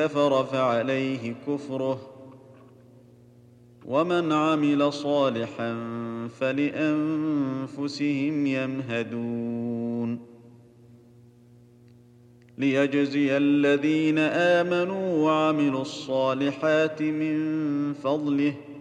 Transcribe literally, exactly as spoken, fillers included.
كفر فعليه كفره ومن عمل صالحا فلأنفسهم يمهدون ليجزي الذين آمنوا وعملوا الصالحات من فضله